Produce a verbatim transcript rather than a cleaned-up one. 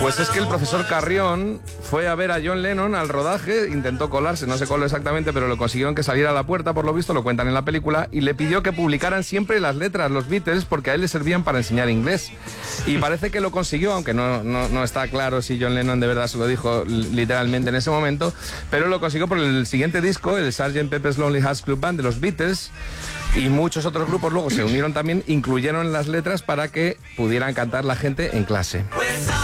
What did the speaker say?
Pues es que el profesor Carrión fue a ver a John Lennon al rodaje, intentó colarse, no se coló exactamente, pero lo consiguieron que saliera a la puerta, por lo visto, lo cuentan en la película, y le pidió que publicaran siempre las letras, los Beatles, porque a él le servían para enseñar inglés. Y parece que lo consiguió, aunque no, no, no está claro si John Lennon de verdad se lo dijo literalmente en ese momento, pero lo consiguió por el siguiente disco, el sergeant Pepper's Lonely Hearts Club Band de los Beatles, y muchos otros grupos luego se unieron también, incluyeron las letras para que pudieran cantar la gente en clase.